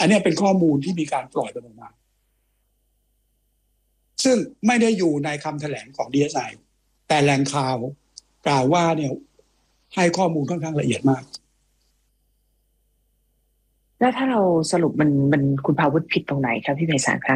อันนี้เป็นข้อมูลที่มีการปล่อยออกมาซึ่งไม่ได้อยู่ในคำแถลงของ DSI แต่แหล่งข่าวกล่าวว่าเนี่ยให้ข้อมูลค่อนข้างละเอียดมากแล้วถ้าเราสรุปมันคุณภาวุฒิผิดตรงไหนครับพี่ไพศาลคะ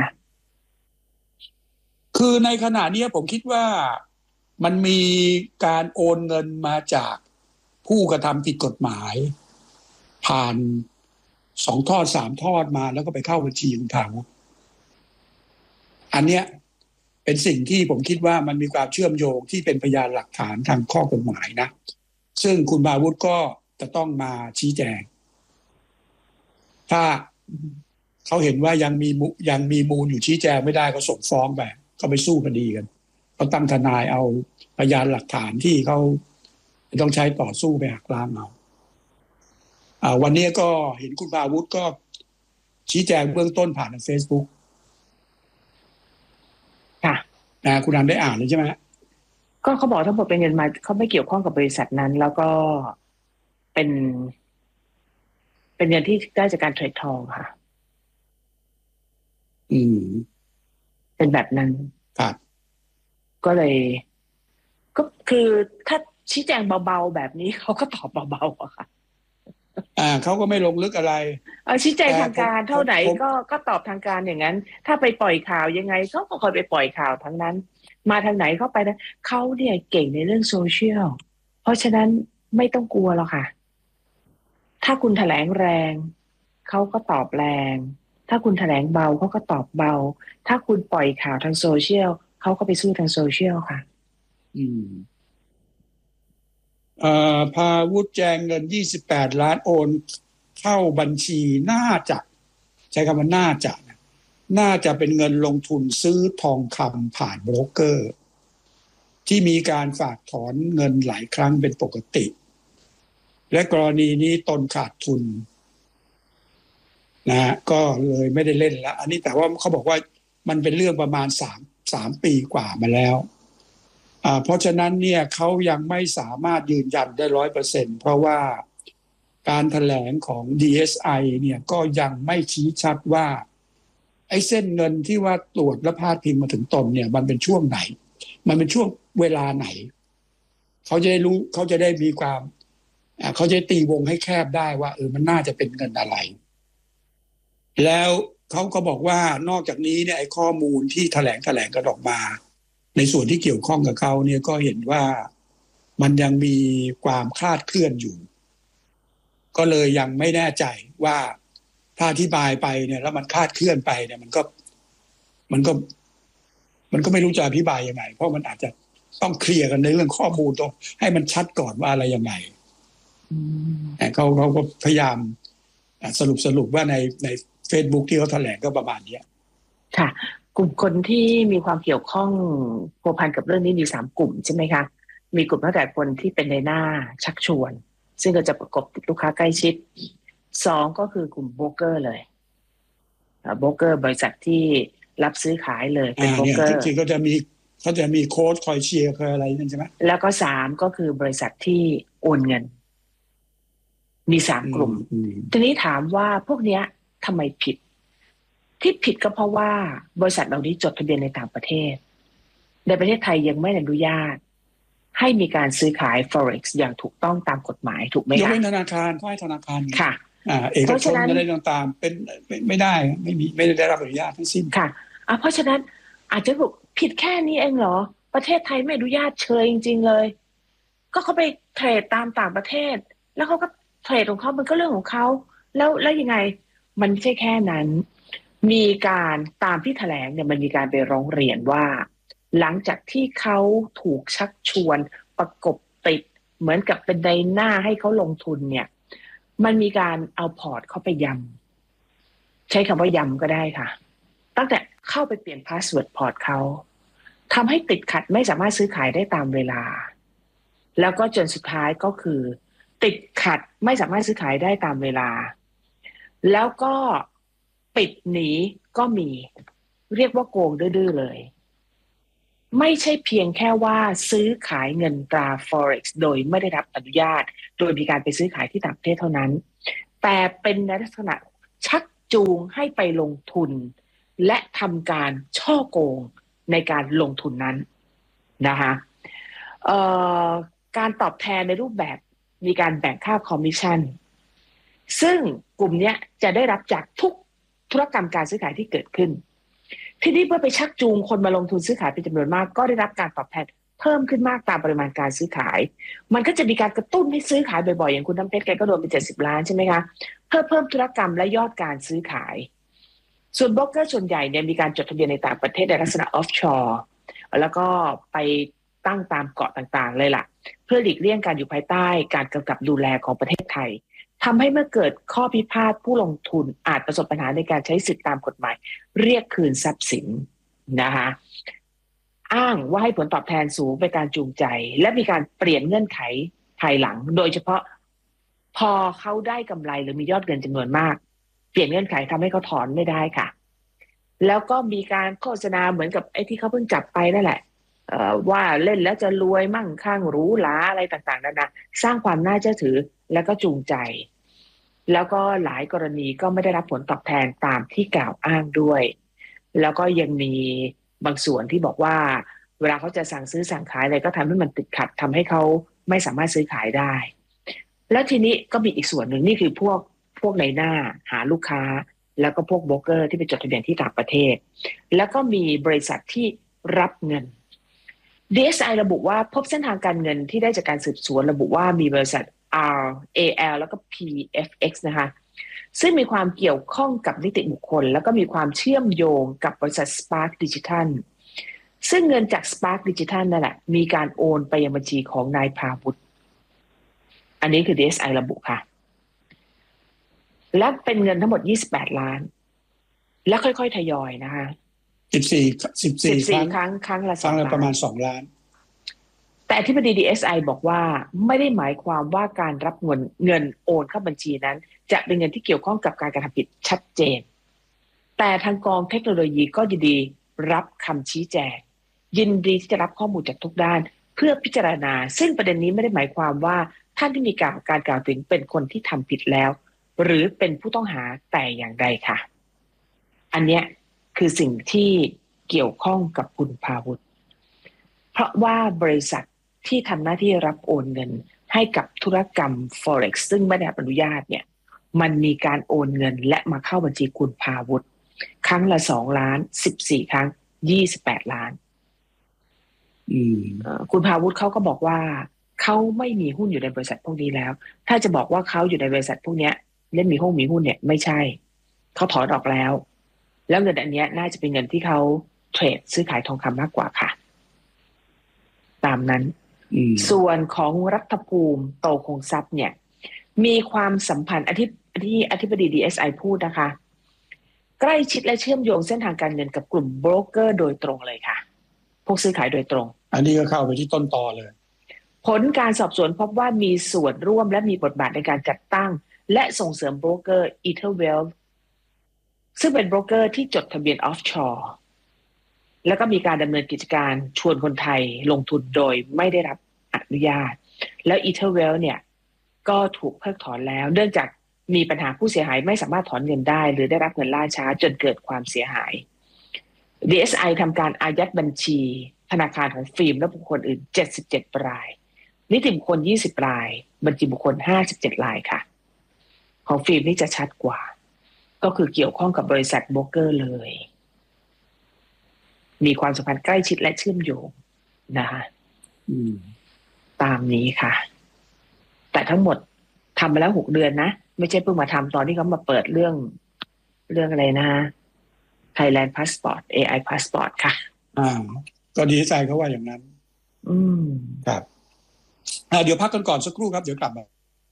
คือในขณะนี้ผมคิดว่ามันมีการโอนเงินมาจากผู้กระทำผิดกฎหมายผ่าน2 ทอด 3 ทอดมาแล้วก็ไปเข้าบัญชีของเขาอันเนี้ยเป็นสิ่งที่ผมคิดว่ามันมีความเชื่อมโยงที่เป็นพยานหลักฐานทางข้อกฎหมายนะซึ่งคุณภาวุฒิก็จะต้องมาชี้แจงถ้าเขาเห็นว่ายังมีมูลอยู่ชี้แจงไม่ได้ก็ส่งฟ้องไปก็ไปสู้คดีกันเขาตั้งทนายเอาพยานหลักฐานที่เขาต้องใช้ต่อสู้ไปหักล้างเอาวันนี้ก็เห็นคุณภาวุฒิก็ชี้แจงเบื้องต้นผ่านทาง Facebook ค่ะคุณนันได้อ่านเลยใช่ไหมก็เขาบอกทั้งหมดเป็นเงินมาเขาไม่เกี่ยวข้องกับบริษัทนั้นแล้วก็เป็นเงินที่ได้จากการเทรดทองค่ะเป็นแบบนั้นครับก็เลยก็คือถ้าชี้แจงเบาๆแบบนี้เขาก็ตอบเบาๆอะค่ะเขาก็ไม่ลงลึกอะไรชี้แจงทางการเท่าไหนก็ตอบทางการอย่างนั้นถ้าไปปล่อยข่าวยังไงเขาก็คอยไปปล่อยข่าวทั้งนั้นมาทางไหนเข้าไปนะเขาเนี่ยเก่งในเรื่องโซเชียลเพราะฉะนั้นไม่ต้องกลัวหรอกค่ะถ้าคุณแถลงแรงเขาก็ตอบแรงถ้าคุณแถลงเบาเขาก็ตอบเบาถ้าคุณปล่อยข่าวทางโซเชียลเขาก็ไปสู้ทางโซเชียลค่ะพาวุฒิแจงเงิน28 ล้านโอนเข้าบัญชีน่าจะใช้คำว่าน่าจะเป็นเงินลงทุนซื้อทองคำผ่านโบรกเกอร์ที่มีการฝากถอนเงินหลายครั้งเป็นปกติและกรณีนี้ตนขาดทุนนะก็เลยไม่ได้เล่นแล้วอันนี้แต่ว่าเขาบอกว่ามันเป็นเรื่องประมาณ3 ปีกว่ามาแล้วเพราะฉะนั้นเนี่ยเขายังไม่สามารถยืนยันได้ 100% เพราะว่าการแถลงของ DSI เนี่ยก็ยังไม่ชี้ชัดว่าไอ้เส้นเงินที่ว่าตรวจและพาดพิงมาถึงตนเนี่ยมันเป็นช่วงไหนมันเป็นช่วงเวลาไหนเขาจะได้รู้เขาจะได้มีความเขาจะตีวงให้แคบได้ว่ามันน่าจะเป็นเงินอะไรแล้วเขาก็บอกว่านอกจากนี้เนี่ยไอ้ข้อมูลที่แถลงกันออกมาในส่วนที่เกี่ยวข้องกับเขาเนี่ยก็เห็นว่ามันยังมีความคลาดเคลื่อนอยู่ก็เลยยังไม่แน่ใจว่าถ้าอธิบายไปเนี่ยแล้วมันคลาดเคลื่อนไปเนี่ยมันก็ไม่รู้จะอธิบายยังไงเพราะมันอาจจะต้องเคลียร์กันในเรื่องข้อมูลต้องให้มันชัดก่อนว่าอะไรยังไงเขาก็พยายามสรุปว่าใน Facebook ที่เขาแถลงก็ประมาณนี้ค่ะกลุ่มคนที่มีความเกี่ยวข้องพัวพันกับเรื่องนี้มี3 กลุ่มใช่ไหมคะมีกลุ่มตั้งแต่คนที่เป็นในหน้าชักชวนซึ่งก็จะประกบติดลูกค้าใกล้ชิด2ก็คือกลุ่มโบรกเกอร์เลยโบรกเกอร์บริษัทที่รับซื้อขายเลยเป็นโบรกเกอร์จริงๆก็จะมีโค้ดคอยเชียร์คอยอะไรนั่นใช่ไหมแล้วก็3ก็คือบริษัทที่โอนเงินมี3 กลุ่มทีนี้ถามว่าพวกนี้ทำไมผิดที่ผิดก็เพราะว่าบริษัทเหล่านี้จดทะเบียนในต่างประเทศในประเทศไทยยังไม่อนุญาตให้มีการซื้อขาย Forex อย่างถูกต้องตามกฎหมายถูกไหมคะยกเว้นธนาคารก็ให้ธนาคารค่ะเอกชนอะไรต่างๆเป็นไม่ได้ไม่ได้รับอนุญาตทั้งสิ้นค่ะเพราะฉะนั้นอาจจะบอกผิดแค่นี้เองเหรอประเทศไทยไม่อนุญาตเชยจริงๆเลยก็เขาไปเทรดตามต่างประเทศแล้วเขาก็เทรดของเขามันก็เรื่องของเขาแล้วยังไงมันไม่ใช่แค่นั้นมีการตามที่แถลงเนี่ยมันมีการไปร้องเรียนว่าหลังจากที่เขาถูกชักชวนประกบติดเหมือนกับเป็นในหน้าให้เขาลงทุนเนี่ยมันมีการเอาพอร์ตเขาไปยำใช้คำว่ายำก็ได้ค่ะตั้งแต่เข้าไปเปลี่ยนพาสเวิร์ดพอร์ตเขาทำให้ติดขัดไม่สามารถซื้อขายได้ตามเวลาแล้วก็จนสุดท้ายก็คือติดขัดไม่สามารถซื้อขายได้ตามเวลาแล้วก็ปิดหนีก็มีเรียกว่าโกงดื้อๆเลยไม่ใช่เพียงแค่ว่าซื้อขายเงินตรา Forex โดยไม่ได้รับอนุญาตโดยมีการไปซื้อขายที่ต่างประเทศเท่านั้นแต่เป็นในลักษณะชักจูงให้ไปลงทุนและทำการช่อโกงในการลงทุนนั้นนะคะการตอบแทนในรูปแบบมีการแบ่งค่าคอมมิชชั่นซึ่งกลุ่มนี้จะได้รับจากทุกธุรกรรมการซื้อขายที่เกิดขึ้นที่นี่เพื่อไปชักจูงคนมาลงทุนซื้อขายเป็นจำนวนมากก็ได้รับการตอบแทนเพิ่มขึ้นมากตามปริมาณการซื้อขายมันก็จะมีการกระตุ้นให้ซื้อขายบ่อยๆอย่างคุณน้ำเพชรแกก็โดนไป70 ล้านใช่ไหมคะเพื่อเพิ่มธุรกรรมและยอดการซื้อขายส่วนโบรกเกอร์ส่วนใหญ่เนี่ยมีการจดทะเบียนในต่างประเทศในลักษณะออฟชอร์แล้วก็ไปตั้งตามเกาะต่างๆเลยล่ะเพื่อหลีกเลี่ยงการอยู่ภายใต้การกำกับดูแลของประเทศไทยทำให้เมื่อเกิดข้อพิพาทผู้ลงทุนอาจประสบปัญหาในการใช้สิทธิตามกฎหมายเรียกคืนทรัพย์สินนะคะอ้างว่าให้ผลตอบแทนสูงเป็นการจูงใจและมีการเปลี่ยนเงื่อนไขภายหลังโดยเฉพาะพอเขาได้กำไรหรือมียอดเงินจำนวนมากเปลี่ยนเงื่อนไขทำให้เขาถอนไม่ได้ค่ะแล้วก็มีการโฆษณาเหมือนกับไอ้ที่เขาเพิ่งจับไปนั่นแหละว่าเล่นแล้วจะรวยมั่งคั่งหรูหราอะไรต่างๆนั่นนะสร้างความน่าเชื่อถือแล้วก็จูงใจแล้วก็หลายกรณีก็ไม่ได้รับผลตอบแทนตามที่กล่าวอ้างด้วยแล้วก็ยังมีบางส่วนที่บอกว่าเวลาเขาจะสั่งซื้อสั่งขายอะไรก็ทำให้มันติดขัดทำให้เขาไม่สามารถซื้อขายได้แล้วทีนี้ก็มีอีกส่วนหนึ่งนี่คือพวกในหน้าหาลูกค้าแล้วก็พวกโบรกเกอร์ที่ไปจดทะเบียนที่ต่างประเทศแล้วก็มีบริษัทที่รับเงิน DSI ระบุว่าพบเส้นทางการเงินที่ได้จากการสืบสวนระบุว่ามีบริษัท RAL แล้วก็ PFX นะคะซึ่งมีความเกี่ยวข้องกับนิติบุคคลแล้วก็มีความเชื่อมโยงกับบริษัท Spark Digital ซึ่งเงินจาก Spark Digital นั่นแหละมีการโอนไปยังบัญชีของนายพาวุฒิอันนี้คือ DSI ระบุค่ะและเป็นเงินทั้งหมด28 ล้านแล้วค่อยๆทยอยนะคะ 14 ครั้งครั้งละ2 ล้านประมาณ2 ล้านแต่อธิบดี DSI บอกว่าไม่ได้หมายความว่าการรับเงินโอนเข้าบัญชีนั้นจะเป็นเงินที่เกี่ยวข้องกับการกระทำผิดชัดเจนแต่ทางกองเทคโนโลยีก็ยินดีรับคำชี้แจงยินดีที่จะรับข้อมูลจากทุกด้านเพื่อพิจารณาซึ่งประเด็นนี้ไม่ได้หมายความว่าท่านที่มีการกล่าวถึงเป็นคนที่ทำผิดแล้วหรือเป็นผู้ต้องหาแต่อย่างใดค่ะอันเนี้ยคือสิ่งที่เกี่ยวข้องกับคุณพาวุฒิเพราะว่าบริษัทที่ทำหน้าที่รับโอนเงินให้กับธุรกรรม Forex ซึ่งไม่ได้รับอนุญาตเนี่ยมันมีการโอนเงินและมาเข้าบัญชีคุณพาวุฒิครั้งละ2 ล้าน14 ครั้ง28 ล้านคุณพาวุฒิเขาก็บอกว่าเขาไม่มีหุ้นอยู่ในบริษัทพวกนี้แล้วถ้าจะบอกว่าเขาอยู่ในบริษัทพวกนี้เล่นมีหุ้นเนี่ยไม่ใช่เขาถอนออกแล้วเงินอันนี้น่าจะเป็นเงินที่เขาเทรดซื้อขายทองคำมากกว่าค่ะตามนั้นส่วนของรัฐภูมิโตคงทรัพย์เนี่ยมีความสัมพันธ์ที่อธิบดี DSI พูดนะคะใกล้ชิดและเชื่อมโยงเส้นทางการเงินกับกลุ่มโบรกเกอร์โดยตรงเลยค่ะพวกซื้อขายโดยตรงอันนี้ก็เข้าไปที่ต้นตอเลยผลการสอบสวนพบว่ามีส่วนร่วมและมีบทบาทในการจัดตั้งและส่งเสริมโบรกเกอร์ Etherwealth ซึ่งเป็นโบรกเกอร์ที่จดทะเบียนออฟชอร์แล้วก็มีการดำเนินกิจการชวนคนไทยลงทุนโดยไม่ได้รับอนุญาตแล้ว Etherwealth เนี่ยก็ถูกเพิกถอนแล้วเนื่องจากมีปัญหาผู้เสียหายไม่สามารถถอนเงินได้หรือได้รับเงินล่าช้าจนเกิดความเสียหาย DSI ทำการอายัดบัญชีธนาคารของฟิล์มและบุคคลอื่น77 รายนิติบุคคล20 รายบัญชีบุคคล57 รายค่ะของฟิล์มนี่จะชัดกว่าก็คือเกี่ยวข้องกับบริษัทโบรกเกอร์เลยมีความสัมพันธ์ใกล้ชิดและเชื่อมโยงนะคะตามนี้ค่ะแต่ทั้งหมดทำมาแล้ว6 เดือนนะไม่ใช่เพิ่งมาทำตอนที่เขามาเปิดเรื่องอะไรนะ Thailand Passport AI Passport ค่ะก็ดีใจเขาว่าอย่างนั้นครับเดี๋ยวพักกันก่อนสักครู่ครับเดี๋ยวกลับมา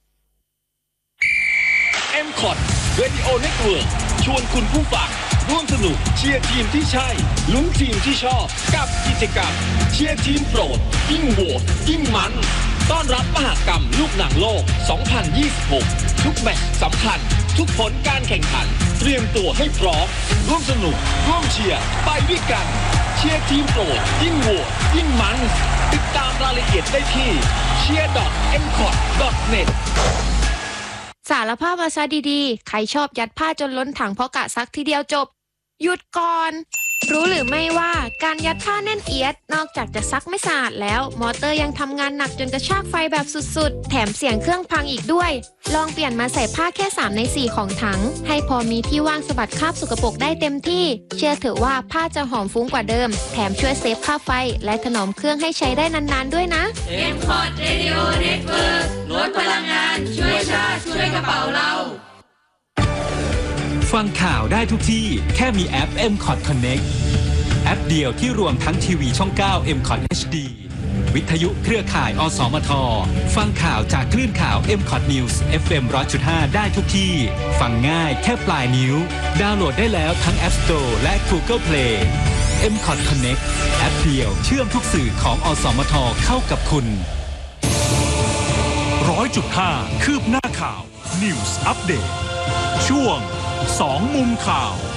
MCOT Radio Network ชวนคุณผู้ฟังร่วมสนุกเชียร์ทีมที่ใช่ลุ้นทีมที่ชอบกับกิจกรรมเชียร์ทีมโปรดยิ่งโหวตยิ่งมันต้อนรับมหกรรมลูกหนังโลก 2026 ทุกแมตช์สำคัญทุกผลการแข่งขันเตรียมตัวให้พร้อมร่วมสนุกร่วมเชียร์ไปด้วยกันเชียร์ทีมโปรดยิ่งโหวตยิ่งมันติดตามรายละเอียดได้ที่cheer.mcot.net สารภาพมาซะดีๆใครชอบยัดผ้าจนล้นถังเพราะกะซักทีเดียวจบหยุดก่อนรู้หรือไม่ว่าการยัดผ้าแน่นเอียดนอกจากจะซักไม่สะอาดแล้วมอเตอร์ยังทำงานหนักจนกระชากไฟแบบสุดๆแถมเสียงเครื่องพังอีกด้วยลองเปลี่ยนมาใส่ผ้าแค่3 ใน 4ของถังให้พอมีที่ว่างสะบัดคราบสกปรกได้เต็มที่เชื่อเถอะว่าผ้าจะหอมฟุ้งกว่าเดิมแถมช่วยเซฟค่าไฟและถนอมเครื่องให้ใช้ได้นานๆด้วยนะ M-Cot Radio Network ลดพลังงานช่วยชาติช่วยกระเป๋าเราฟังข่าวได้ทุกที่แค่มีแอป M-Cot Connect แอปเดียวที่รวมทั้งทีวีช่อง 9 M-Cot HD วิทยุเครือข่ายอสมทฟังข่าวจากคลื่นข่าว M-Cot News FM 100.5 ได้ทุกที่ฟังง่ายแค่ปลายนิ้วดาวน์โหลดได้แล้วทั้ง App Store และ Google Play M-Cot Connect แอปเดียวเชื่อมทุกสื่อของอสมทเข้ากับคุณ 100.5 คืบหน้าข่าว News Update ช่วง2 มุมข่าว